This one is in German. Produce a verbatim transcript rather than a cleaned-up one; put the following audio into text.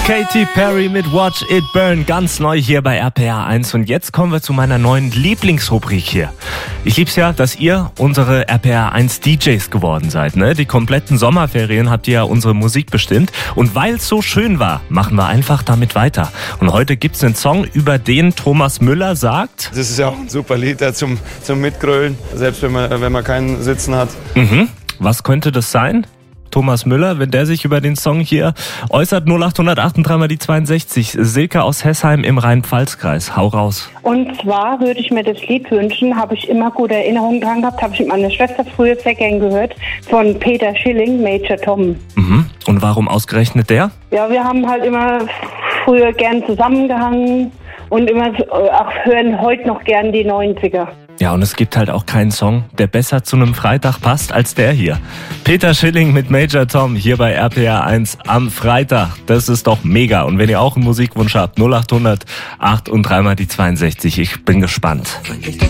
Katy Perry mit Watch It Burn, ganz neu hier bei R P R eins. Und jetzt kommen wir zu meiner neuen Lieblingsrubrik hier. Ich lieb's ja, dass ihr unsere R P R eins D Js geworden seid. Ne? Die kompletten Sommerferien habt ihr ja unsere Musik bestimmt. Und weil es so schön war, machen wir einfach damit weiter. Und heute gibt's einen Song, über den Thomas Müller sagt... Das ist ja auch ein super Lied ja, zum, zum Mitgrölen, selbst wenn man, wenn man keinen Sitzen hat. Mhm. Was könnte das sein? Thomas Müller, wenn der sich über den Song hier äußert, null acht null acht drei mal die zweiundsechzig. Silke aus Hessheim im Rhein-Pfalz-Kreis. Hau raus. Und zwar würde ich mir das Lied wünschen, habe ich immer gute Erinnerungen dran gehabt, habe ich mit meiner Schwester früher sehr gern gehört, von Peter Schilling, Major Tom. Mhm. Und warum ausgerechnet der? Ja, wir haben halt immer früher gern zusammengehangen und immer auch hören heute noch gern die neunziger. Ja, und es gibt halt auch keinen Song, der besser zu einem Freitag passt als der hier. Peter Schilling mit Major Tom hier bei R P R eins am Freitag. Das ist doch mega. Und wenn ihr auch einen Musikwunsch habt, null acht null acht und drei mal die zweiundsechzig. Ich bin gespannt.